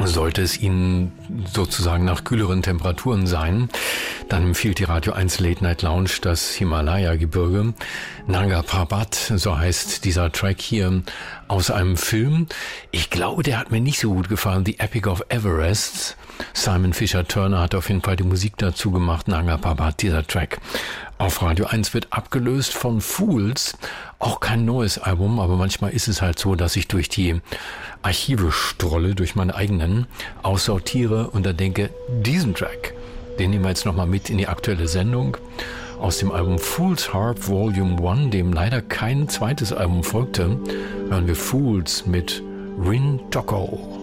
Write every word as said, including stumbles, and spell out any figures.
Sollte es Ihnen sozusagen nach kühleren Temperaturen sein, dann empfiehlt die Radio eins Late Night Lounge das Himalaya-Gebirge. Nanga Parbat, so heißt dieser Track hier aus einem Film. Ich glaube, der hat mir nicht so gut gefallen, The Epic of Everest. Simon Fisher Turner hat auf jeden Fall die Musik dazu gemacht. Nanga Parbat, dieser Track. Auf Radio eins wird abgelöst von Fools. Auch kein neues Album, aber manchmal ist es halt so, dass ich durch die Archive strolle, durch meine eigenen, aussortiere und dann denke, diesen Track, den nehmen wir jetzt nochmal mit in die aktuelle Sendung. Aus dem Album Fool's Harp Volume eins, dem leider kein zweites Album folgte, hören wir Fools mit Rin Tocco.